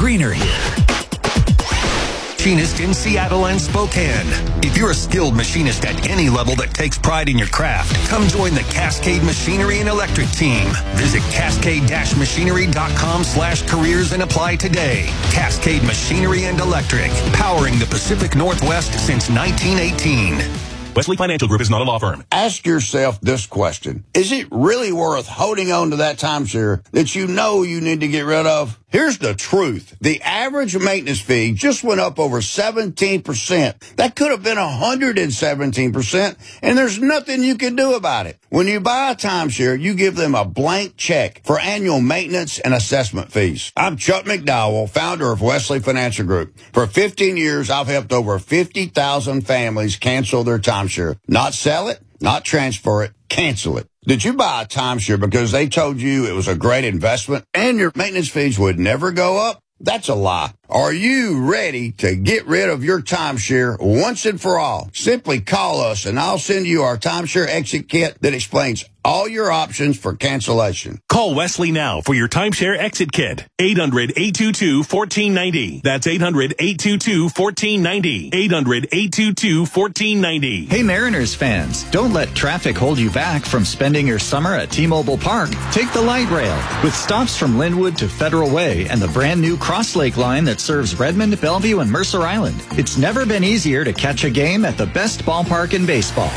greener here. Machinist in Seattle and Spokane. If you're a skilled machinist at any level that takes pride in your craft, come join the Cascade Machinery and Electric team. Visit cascade-machinery.com/careers and apply today. Cascade Machinery and Electric, powering the Pacific Northwest since 1918. Wesley Financial Group is not a law firm. Ask yourself this question. Is it really worth holding on to that timeshare that you know you need to get rid of? Here's the truth. The average maintenance fee just went up over 17%. That could have been 117%, and there's nothing you can do about it. When you buy a timeshare, you give them a blank check for annual maintenance and assessment fees. I'm Chuck McDowell, founder of Wesley Financial Group. For 15 years, I've helped over 50,000 families cancel their timeshare. Not sell it, not transfer it, cancel it. Did you buy a timeshare because they told you it was a great investment and your maintenance fees would never go up? That's a lie. Are you ready to get rid of your timeshare once and for all? Simply call us and I'll send you our timeshare exit kit that explains all your options for cancellation. Call Wesley now for your timeshare exit kit. 800-822-1490. That's 800-822-1490. 800-822-1490. Hey Mariners fans, don't let traffic hold you back from spending your summer at T-Mobile Park. Take the light rail. With stops from Linwood to Federal Way and the brand new Cross Lake line that serves Redmond, Bellevue, and Mercer Island, it's never been easier to catch a game at the best ballpark in baseball.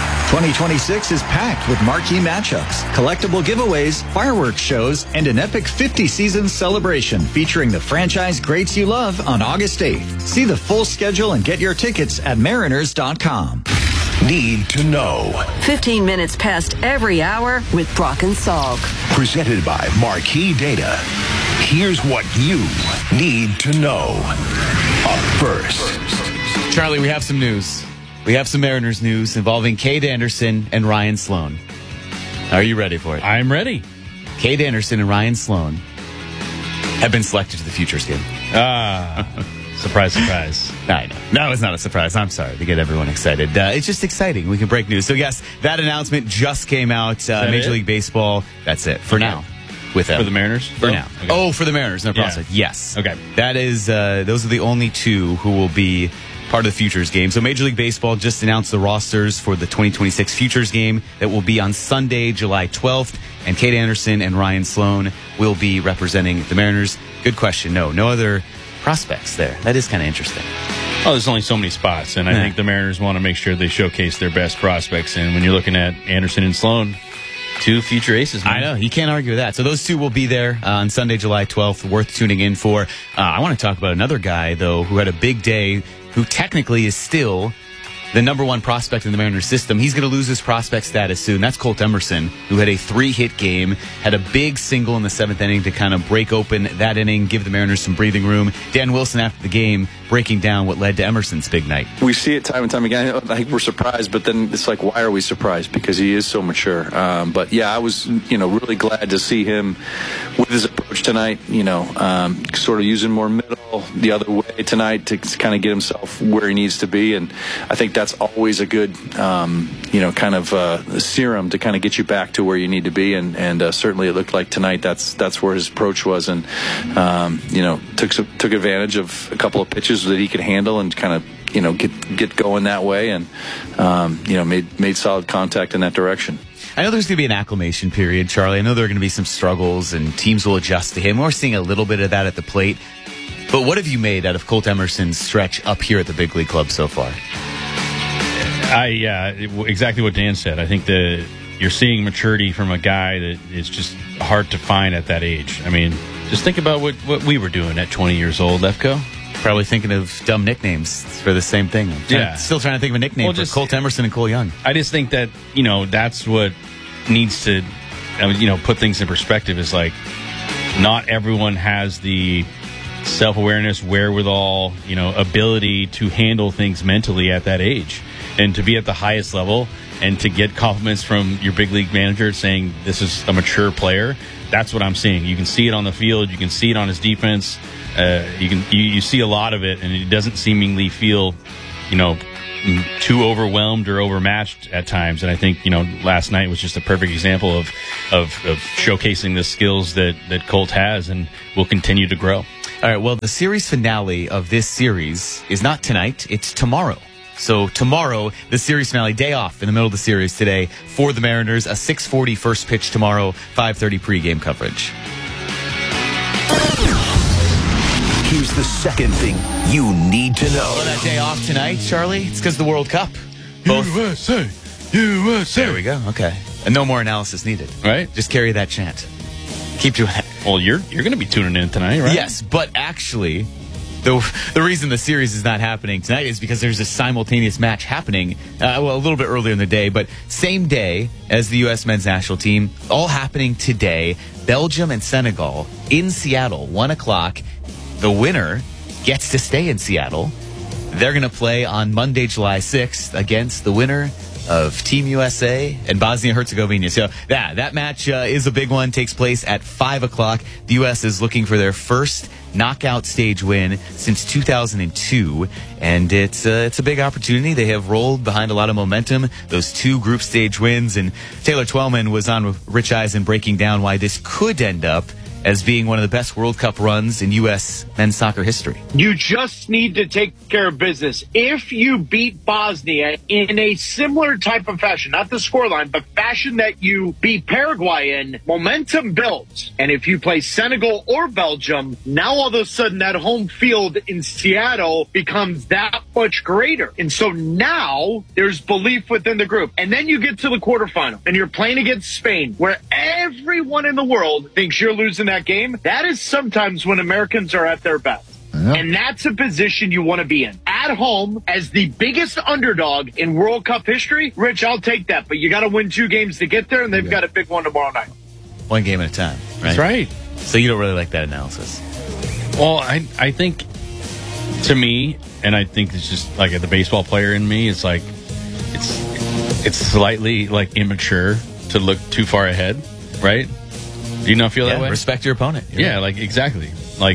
2026 is packed with marquee matchups, collectible giveaways, fireworks shows, and an epic 50-season celebration featuring the franchise greats you love on August 8th. See the full schedule and get your tickets at mariners.com. Need to know. 15 minutes past every hour with Brock and Salk. Presented by Marquee Data. Here's what you need to know. Up first. Charlie, we have some news. We have some Mariners news involving Cade Anderson and Ryan Sloan. Are you ready for it? I'm ready. Cade Anderson and Ryan Sloan have been selected to the Futures game. Surprise, surprise. I know. No, it's not a surprise. I'm sorry to get everyone excited. It's just exciting. We can break news. So, yes, that announcement just came out. Major League Baseball. That's it for now. With them. For the Mariners? For now. Okay. Oh, for the Mariners. No problem. Yeah. Yes. Okay. That is, those are the only two who will be part of the Futures game. So Major League Baseball just announced the rosters for the 2026 Futures game that will be on Sunday, July 12th. And Cade Anderson and Ryan Sloan will be representing the Mariners. Good question. No other prospects there. That is kind of interesting. Oh, there's only so many spots, and I think the Mariners want to make sure they showcase their best prospects. And when you're looking at Anderson and Sloan, two future aces, man. I know. You can't argue with that. So those two will be there on Sunday, July 12th. Worth tuning in for. I want to talk about another guy, though, who had a big day, who technically is still the number one prospect in the Mariners system. He's going to lose his prospect status soon. That's Colt Emerson, who had a 3-hit game, had a big single in the 7th inning to kind of break open that inning, give the Mariners some breathing room. Dan Wilson, after the game, breaking down what led to Emerson's big night. We see it time and time again. I think we're surprised, but then it's like, why are we surprised? Because he is so mature. But yeah, I was, really glad to see him with his approach tonight. Sort of using more middle the other way tonight to kind of get himself where he needs to be, and I think that's always a good, kind of serum to kind of get you back to where you need to be, and certainly it looked like tonight that's where his approach was, and took advantage of a couple of pitches that he could handle and kind of get going that way, and made solid contact in that direction. I know there's going to be an acclimation period, Charlie. I know there are going to be some struggles and teams will adjust to him. We're seeing a little bit of that at the plate. But what have you made out of Colt Emerson's stretch up here at the big league club so far? Exactly what Dan said. I think you're seeing maturity from a guy that is just hard to find at that age. I mean, just think about what we were doing at 20 years old, Lefko. Probably thinking of dumb nicknames for the same thing. Still trying to think of a nickname for Colt Emerson and Cole Young. I just think that, that's what needs to, put things in perspective, is like, not everyone has the self-awareness, wherewithal, ability to handle things mentally at that age. And to be at the highest level and to get compliments from your big league manager saying this is a mature player, that's what I'm seeing. You can see it on the field. You can see it on his defense. You see a lot of it, and it doesn't seemingly feel, too overwhelmed or overmatched at times. And I think, last night was just a perfect example of showcasing the skills that Colt has and will continue to grow. All right, well, the series finale of this series is not tonight, it's tomorrow. So tomorrow, the series finale, day off in the middle of the series today for the Mariners, a 6:40 first pitch tomorrow, 5:30 pregame coverage. Here's the second thing you need to know. On that day off tonight, Charlie, it's because of the World Cup. Both. USA. There we go. Okay. And no more analysis needed. Right? Just carry that chant. Keep doing that. Well, you're going to be tuning in tonight, right? Yes, but actually, the reason the series is not happening tonight is because there's a simultaneous match happening, a little bit earlier in the day, but same day as the U.S. men's national team, all happening today. Belgium and Senegal in Seattle, 1 o'clock. The winner gets to stay in Seattle. They're going to play on Monday, July 6th against the winner of Team USA and Bosnia-Herzegovina. So that match is a big one, takes place at 5 o'clock. The U.S. is looking for their first knockout stage win since 2002, and it's a big opportunity. They have rolled behind a lot of momentum, those 2 group stage wins, and Taylor Twellman was on with Rich Eisen breaking down why this could end up as being one of the best World Cup runs in U.S. men's soccer history. You just need to take care of business. If you beat Bosnia in a similar type of fashion, not the scoreline, but fashion that you beat Paraguay in, momentum builds. And if you play Senegal or Belgium, now all of a sudden that home field in Seattle becomes that much greater. And so now there's belief within the group. And then you get to the quarterfinal and you're playing against Spain, where everyone in the world thinks you're losing that game. That is sometimes when Americans are at their best. Yep. And that's a position you want to be in. At home, as the biggest underdog in World Cup history, Rich, I'll take that. But you got to win 2 games to get there, and they've got a big one tomorrow night. 1 game at a time, right? That's right. So you don't really like that analysis? Well, I think, to me, and I think it's just like the baseball player in me, it's like it's slightly like immature to look too far ahead, right? Do you not feel that way? Respect your opponent. Yeah, like exactly. Like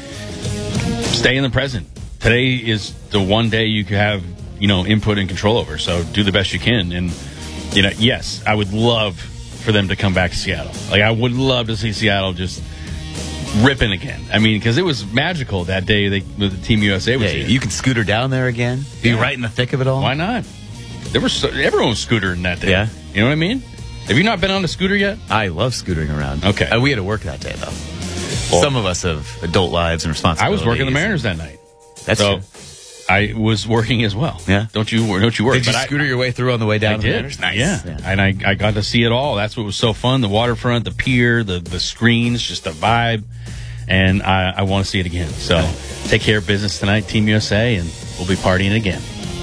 stay in the present. Today is the one day you can have, input and control over. So do the best you can. And, yes, I would love for them to come back to Seattle. Like I would love to see Seattle just ripping again. I mean, because it was magical that day with the Team USA was here. You can scooter down there again. Be right in the thick of it all. Why not? Everyone was scootering that day. Yeah. You know what I mean? Have you not been on a scooter yet? I love scootering around. Okay. We had to work that day, though. Well, some of us have adult lives and responsibilities. I was working the Mariners that night. That's true. I was working as well. Yeah. Don't you work? Did you scooter your way through on the way down? I did. Mariners? Nice. Yeah. And I got to see it all. That's what was so fun. The waterfront, the pier, the screens, just the vibe. And I want to see it again. So take care of business tonight, Team USA, and we'll be partying again.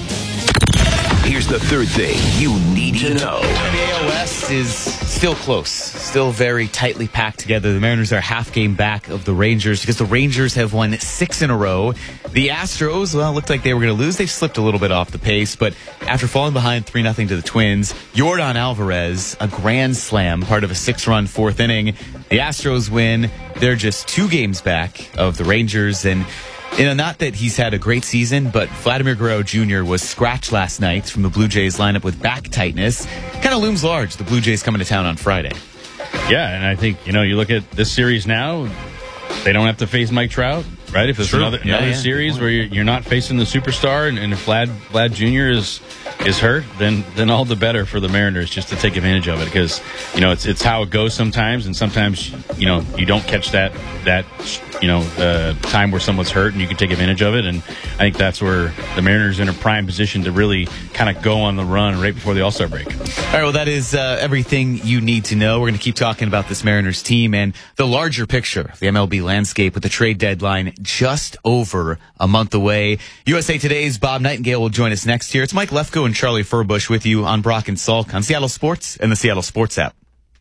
Here's the third thing you need to know. The AL West is still close, still very tightly packed together. The Mariners are half game back of the Rangers because the Rangers have won 6 in a row. The Astros, looked like they were going to lose. They've slipped a little bit off the pace, but after falling behind 3-0 to the Twins, Yordan Alvarez, a grand slam, part of a 6-run 4th inning. The Astros win. They're just 2 games back of the Rangers, and not that he's had a great season, but Vladimir Guerrero Jr. was scratched last night from the Blue Jays lineup with back tightness. Kind of looms large, the Blue Jays coming to town on Friday. Yeah, and I think, you look at this series now, they don't have to face Mike Trout, right? If it's another series where you're not facing the superstar, and if Vlad Jr. is hurt, then all the better for the Mariners just to take advantage of it, because it's how it goes sometimes, and sometimes you don't catch that time where someone's hurt and you can take advantage of it. And I think that's where the Mariners are in a prime position to really kind of go on the run right before the All-Star break. All right, well, that is everything you need to know. We're going to keep talking about this Mariners team and the larger picture, the MLB landscape, with the trade deadline just over a month away. USA Today's Bob Nightingale will join us next year. It's Mike Lefkoe and Charlie Furbush with you on Brock and Salk on Seattle Sports and the Seattle Sports app.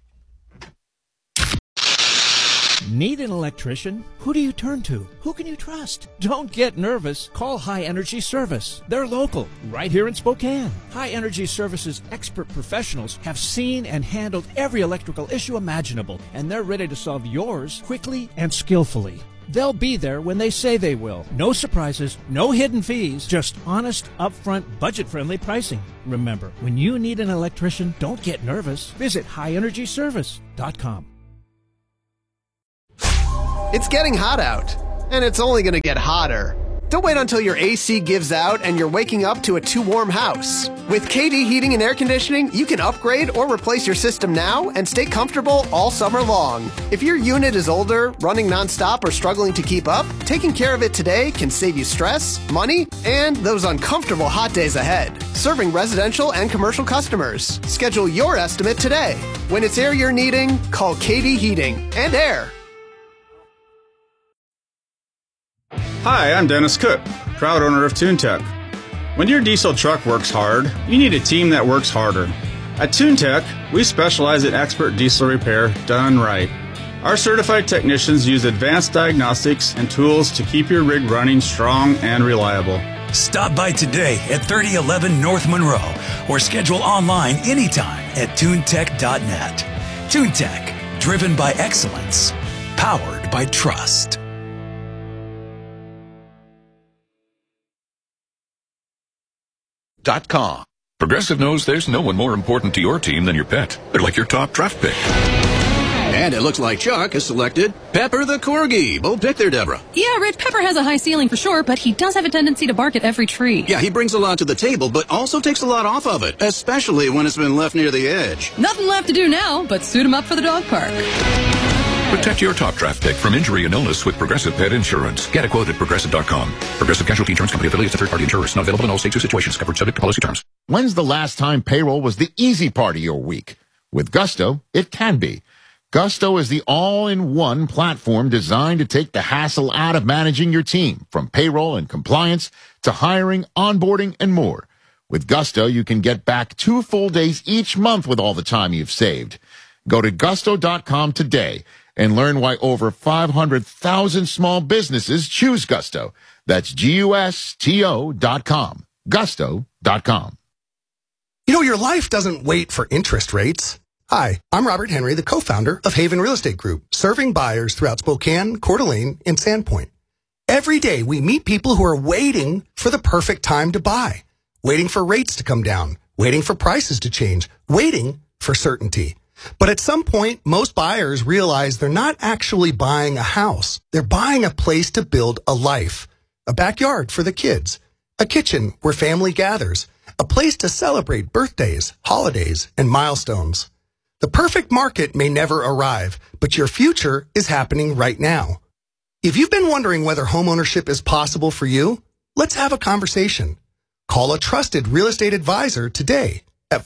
Need an electrician? Who do you turn to? Who can you trust? Don't get nervous. Call High Energy Service. They're local, right here in Spokane. High Energy Service's expert professionals have seen and handled every electrical issue imaginable, and they're ready to solve yours quickly and skillfully. They'll be there when they say they will. No surprises, no hidden fees, just honest, upfront, budget-friendly pricing. Remember, when you need an electrician, don't get nervous. Visit highenergyservice.com. It's getting hot out. and it's only going to get hotter. Don't wait until your AC gives out and you're waking up to a too warm house. With KD Heating and Air Conditioning, you can upgrade or replace your system now and stay comfortable all summer long. If your unit is older, running nonstop, or struggling to keep up, taking care of it today can save you stress, money, and those uncomfortable hot days ahead. Serving residential and commercial customers. Schedule your estimate today. When it's air you're needing, call KD Heating and Air. Hi, I'm Dennis Cook, proud owner of TuneTech. When your diesel truck works hard, you need a team that works harder. At TuneTech, we specialize in expert diesel repair done right. Our certified technicians use advanced diagnostics and tools to keep your rig running strong and reliable. Stop by today at 3011 North Monroe or schedule online anytime at tunetech.net. TuneTech, driven by excellence, powered by trust. .com. Progressive knows there's no one more important to your team than your pet. They're like your top draft pick. And it looks like Chuck has selected Pepper the Corgi. Bold pick there, Deborah. Yeah, Rich, Pepper has a high ceiling for sure, but he does have a tendency to bark at every tree. Yeah, he brings a lot to the table, but also takes a lot off of it, especially when it's been left near the edge. Nothing left to do now but suit him up for the dog park. Protect your top draft pick from injury and illness with Progressive Pet Insurance. Get a quote at Progressive.com. Progressive Casualty Insurance Company affiliates and third-party insurers. Not available in all states or situations. Covered subject to policy terms. When's the last time payroll was the easy part of your week? With Gusto, it can be. Gusto is the all-in-one platform designed to take the hassle out of managing your team, from payroll and compliance to hiring, onboarding, and more. With Gusto, you can get back 2 full days each month with all the time you've saved. Go to gusto.com today and learn why over 500,000 small businesses choose Gusto. That's GUSTO.com. Gusto.com. You know, your life doesn't wait for interest rates. Hi, I'm Robert Henry, the co-founder of Haven Real Estate Group, serving buyers throughout Spokane, Coeur d'Alene, and Sandpoint. Every day, we meet people who are waiting for the perfect time to buy, waiting for rates to come down, waiting for prices to change, waiting for certainty. But at some point, most buyers realize they're not actually buying a house. They're buying a place to build a life, a backyard for the kids, a kitchen where family gathers, a place to celebrate birthdays, holidays, and milestones. The perfect market may never arrive, but your future is happening right now. If you've been wondering whether homeownership is possible for you, let's have a conversation. Call a trusted real estate advisor today at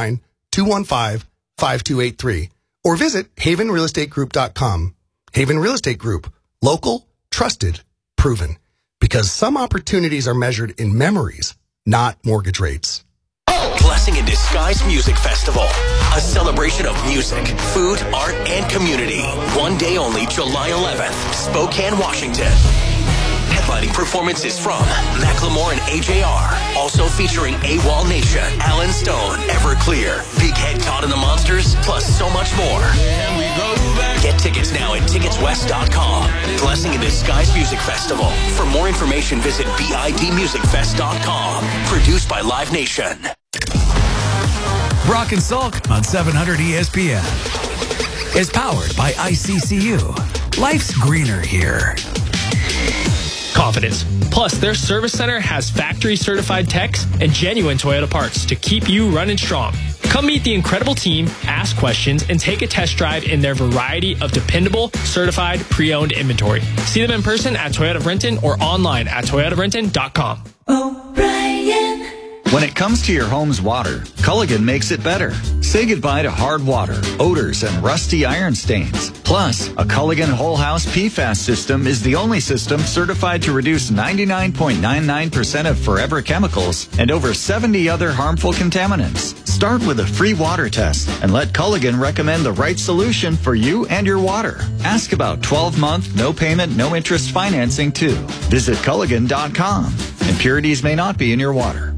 509-215-5283 or visit havenrealestategroup.com. Haven Real Estate Group. Local, trusted, proven. Because some opportunities are measured in memories, not mortgage rates. Blessing in Disguise Music Festival. A celebration of music, food, art, and community. One day only, July 11th, Spokane, Washington. Headlining performances from Macklemore and AJR. Also featuring AWOL Nation, Alan Stone, Everclear, Big Head Todd and the Monsters, plus so much more. Get tickets now at ticketswest.com. Blessing in Disguise Music Festival. For more information, visit bidmusicfest.com. Produced by Live Nation. Brock and Salk on 700 ESPN is powered by ICCU. Life's greener here. Confidence. Plus, their service center has factory-certified techs and genuine Toyota parts to keep you running strong. Come meet the incredible team, ask questions, and take a test drive in their variety of dependable, certified, pre-owned inventory. See them in person at Toyota Brenton or online at toyotabrenton.com. O'Brien. When it comes to your home's water, Culligan makes it better. Say goodbye to hard water, odors, and rusty iron stains. Plus, a Culligan Whole House PFAS system is the only system certified to reduce 99.99% of forever chemicals and over 70 other harmful contaminants. Start with a free water test and let Culligan recommend the right solution for you and your water. Ask about 12-month, no payment, no interest financing too. Visit Culligan.com. Impurities may not be in your water.